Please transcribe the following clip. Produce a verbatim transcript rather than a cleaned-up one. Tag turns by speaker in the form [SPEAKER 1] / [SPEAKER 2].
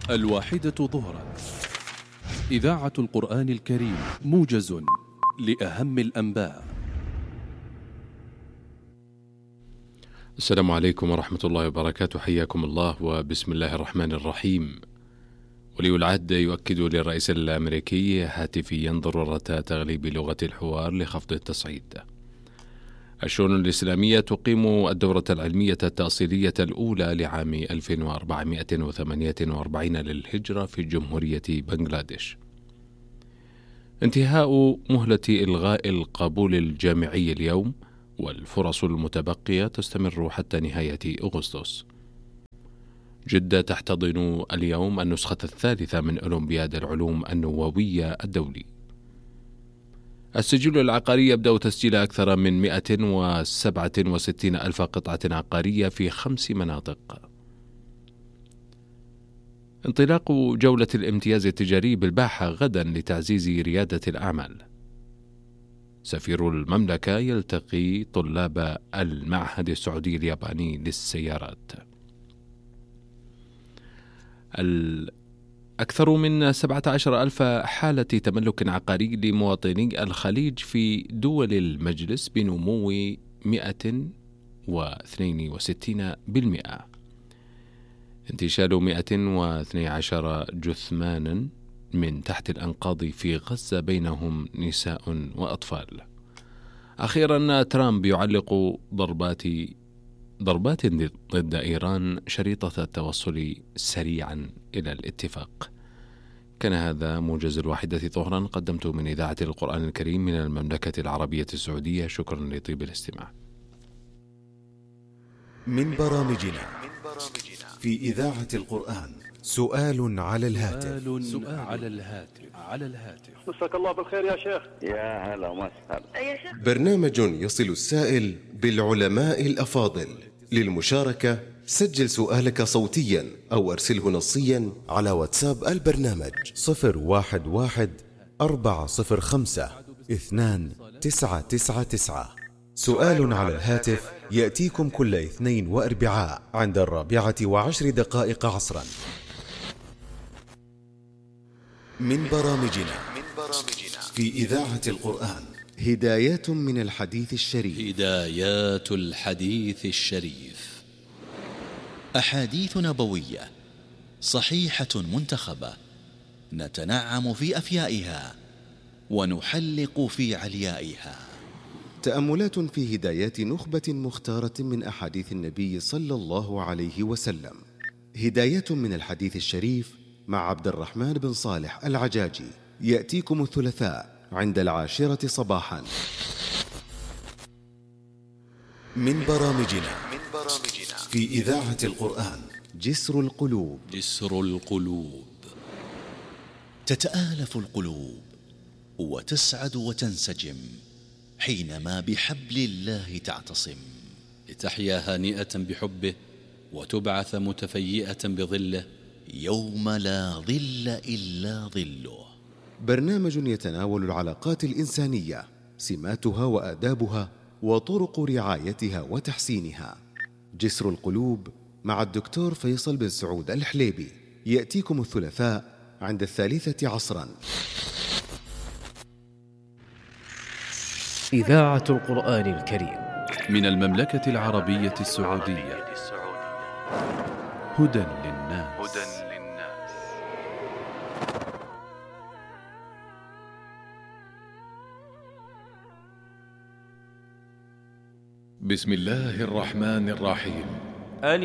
[SPEAKER 1] الواحدة ظهرا. إذاعة القرآن الكريم، موجز لأهم الأنباء.
[SPEAKER 2] السلام عليكم ورحمة الله وبركاته، حياكم الله وبسم الله الرحمن الرحيم. ولي العهد يؤكد للرئيس الأمريكي هاتفيا ضرورة تغليب لغة الحوار لخفض التصعيد. الشؤون الإسلامية تقيم الدورة العلمية التأصيلية الأولى لعام ألف وأربعمائة وثمانية وأربعين للهجرة في جمهورية بنغلاديش. انتهاء مهلة إلغاء القبول الجامعي اليوم، والفرص المتبقية تستمر حتى نهاية أغسطس. جدة تحتضن اليوم النسخة الثالثة من أولمبياد العلوم النووية الدولي. السجل العقاري يبدأ تسجيل أكثر من مئة وسبعة وستين ألف قطعة عقارية في خمس مناطق. انطلاق جولة الامتياز التجاري بالباحة غدا لتعزيز ريادة الأعمال. سفير المملكة يلتقي طلاب المعهد السعودي الياباني للسيارات. أكثر من سبعة عشر ألف حالة تملك عقاري لمواطني الخليج في دول المجلس بنمو مئة واثنين وستين بالمئة. انتشال مئة واثني عشر جثمانا من تحت الأنقاض في غزة، بينهم نساء وأطفال. أخيرا ترامب يعلق ضربات ضربات ضد إيران شريطة التوصل سريعا إلى الاتفاق. كان هذا موجز الواحدة ظهرا، قدمته من إذاعة القرآن الكريم من المملكة العربية السعودية. شكرا لطيب الاستماع.
[SPEAKER 3] من برامجنا في إذاعة القرآن، سؤال على الهاتف.
[SPEAKER 1] سؤال على الهاتف على الهاتف
[SPEAKER 4] مساك الله بالخير يا شيخ.
[SPEAKER 5] يا هلا وسهلا
[SPEAKER 4] يا شيخ.
[SPEAKER 3] برنامج يصل السائل بالعلماء الأفاضل. للمشاركة سجل سؤالك صوتيا أو أرسله نصيا على واتساب البرنامج صفر واحد واحد أربعة صفر خمسة اثنان تسعة تسعة تسعة. سؤال على الهاتف يأتيكم كل اثنين وأربعاء عند الرابعة وعشر دقائق عصرا. من برامجنا في إذاعة القرآن، هدايات من الحديث الشريف.
[SPEAKER 6] هدايات الحديث الشريف، أحاديث نبوية صحيحة منتخبة، نتنعم في أفيائها ونحلق في عليائها.
[SPEAKER 3] تأملات في هدايات نخبة مختارة من أحاديث النبي صلى الله عليه وسلم. هدايات من الحديث الشريف مع عبد الرحمن بن صالح العجاجي، يأتيكم الثلاثاء عند العاشرة صباحا. من برامجنا في إذاعة القرآن، جسر القلوب.
[SPEAKER 6] جسر القلوب، تتآلف القلوب وتسعد وتنسجم حينما بحبل الله تعتصم، لتحيا هانئة بحبه وتبعث متفيئة بظله يوم لا ظل إلا ظله.
[SPEAKER 3] برنامج يتناول العلاقات الإنسانية، سماتها وآدابها وطرق رعايتها وتحسينها. جسر القلوب مع الدكتور فيصل بن سعود الحليبي، يأتيكم الثلاثاء عند الثالثة عصرا.
[SPEAKER 7] إذاعة القرآن الكريم
[SPEAKER 1] من المملكة العربية السعودية. هدى للناس. بسم الله الرحمن الرحيم.